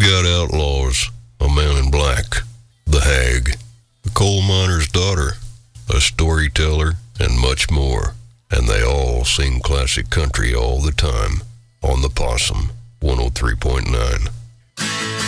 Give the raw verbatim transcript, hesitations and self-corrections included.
got outlaws, a man in black, the hag, a coal miner's daughter, a storyteller, and much more. And they all sing classic country all the time on the Possum one oh three point nine.